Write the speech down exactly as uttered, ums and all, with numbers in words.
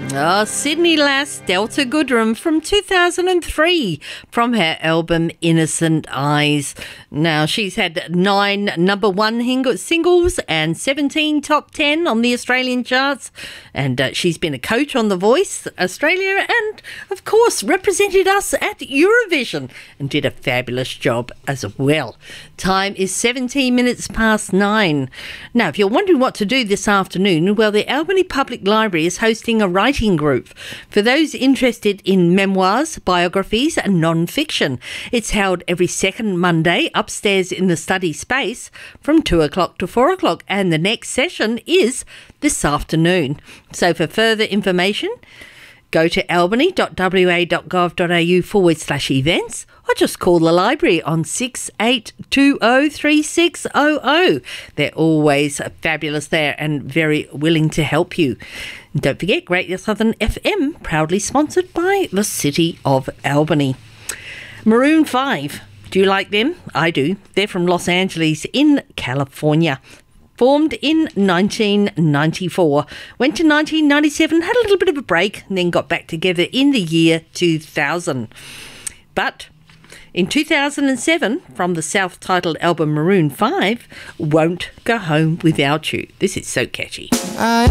Oh, Sydney lass Delta Goodrem from two thousand three from her album Innocent Eyes. Now, she's had nine number one hing- singles and seventeen top ten on the Australian charts. And uh, she's been a coach on The Voice Australia and, of course, represented us at Eurovision and did a fabulous job as well. Time is seventeen minutes past nine. Now, if you're wondering what to do this afternoon, well, the Albany Public Library is hosting a writing group for those interested in memoirs, biographies and non-fiction. It's held every second Monday upstairs in the study space from two o'clock to four o'clock, and the next session is this afternoon. So for further information, go to albany.wa.gov.au forward slash events or just call the library on six eight two zero three six zero zero. They're always fabulous there and very willing to help you. And don't forget, Great Southern F M, proudly sponsored by the City of Albany. Maroon five. Do you like them? I do. They're from Los Angeles in California. Formed in nineteen ninety-four, went to nineteen ninety-seven, had a little bit of a break, and then got back together in the year two thousand. But in two thousand seven, from the self-titled album Maroon five, Won't Go Home Without You. This is so catchy. I